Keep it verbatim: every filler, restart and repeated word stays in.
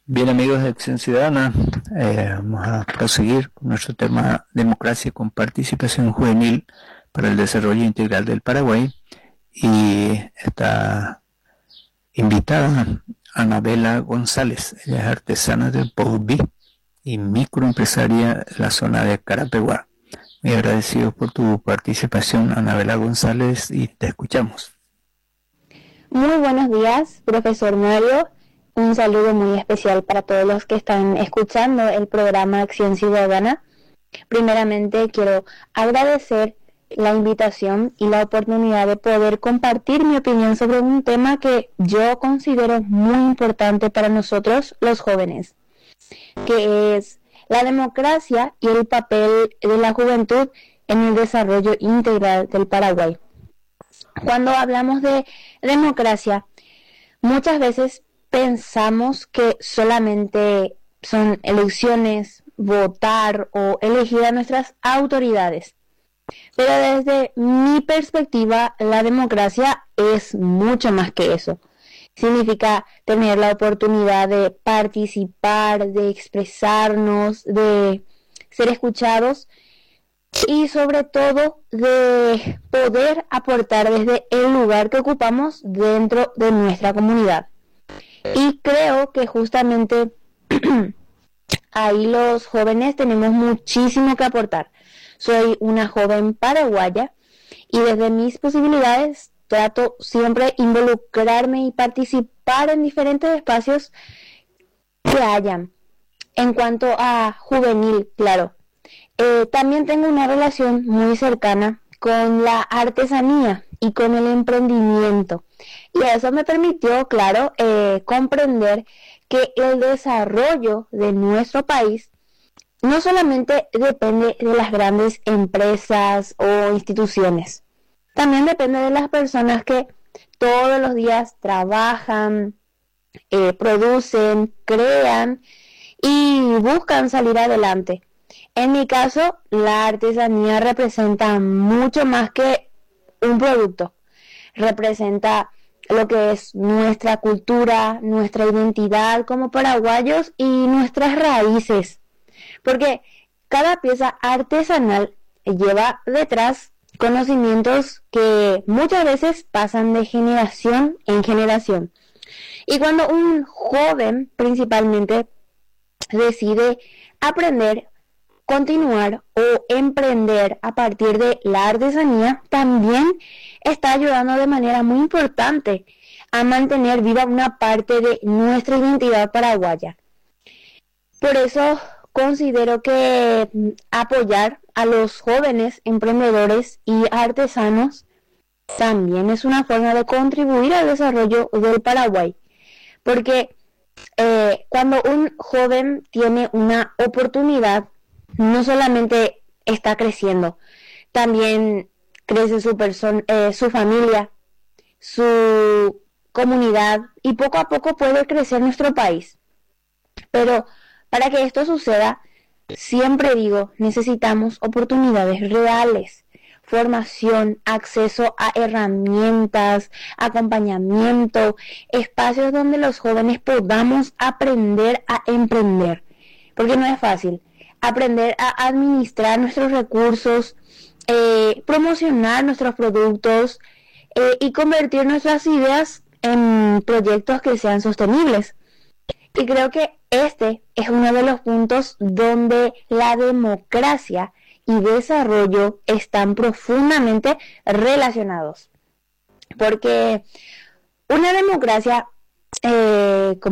Bien, amigos de Acción Ciudadana, eh, vamos a proseguir con nuestro tema democracia con participación juvenil para el desarrollo integral del Paraguay, y está invitada Anabela González. Ella es artesana del Poubí y microempresaria de la zona de Carapeguá. Muy agradecido por tu participación, Anabela González, y te escuchamos. Muy buenos días, profesor Mario. Un saludo muy especial para todos los que están escuchando el programa Acción Ciudadana. Primeramente, quiero agradecer la invitación y la oportunidad de poder compartir mi opinión sobre un tema que yo considero muy importante para nosotros, los jóvenes, que es la democracia y el papel de la juventud en el desarrollo integral del Paraguay. Cuando hablamos de democracia, muchas veces pensamos que solamente son elecciones, votar o elegir a nuestras autoridades. Pero desde mi perspectiva, la democracia es mucho más que eso. Significa tener la oportunidad de participar, de expresarnos, de ser escuchados y sobre todo de poder aportar desde el lugar que ocupamos dentro de nuestra comunidad. Y creo que justamente ahí los jóvenes tenemos muchísimo que aportar. Soy una joven paraguaya y desde mis posibilidades trato siempre involucrarme y participar en diferentes espacios que hayan. En cuanto a juvenil, claro, eh, también tengo una relación muy cercana con la artesanía y con el emprendimiento. Y eso me permitió, claro, eh, comprender que el desarrollo de nuestro país no solamente depende de las grandes empresas o instituciones, también depende de las personas que todos los días trabajan, eh, producen, crean y buscan salir adelante. En mi caso, la artesanía representa mucho más que un producto. Representa lo que es nuestra cultura, nuestra identidad como paraguayos y nuestras raíces. Porque cada pieza artesanal lleva detrás conocimientos que muchas veces pasan de generación en generación. Y cuando un joven principalmente decide aprender, continuar o emprender a partir de la artesanía, también está ayudando de manera muy importante a mantener viva una parte de nuestra identidad paraguaya. Por eso considero que apoyar a los jóvenes emprendedores y artesanos también es una forma de contribuir al desarrollo del Paraguay, porque eh, cuando un joven tiene una oportunidad, no solamente está creciendo, también crece su, person- eh, su familia, su comunidad y poco a poco puede crecer nuestro país. Pero para que esto suceda, siempre digo, necesitamos oportunidades reales, formación, acceso a herramientas, acompañamiento, espacios donde los jóvenes podamos aprender a emprender. Porque no es fácil aprender a administrar nuestros recursos, eh, promocionar nuestros productos eh, y convertir nuestras ideas en proyectos que sean sostenibles. Y creo que este es uno de los puntos donde la democracia y desarrollo están profundamente relacionados. Porque una democracia, eh,